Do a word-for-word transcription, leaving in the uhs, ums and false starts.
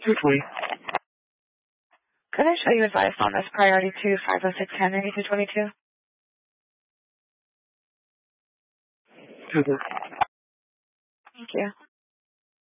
two twenty. Could I show you advice on this priority to five oh six Henry two twenty-two? two four. Thank you.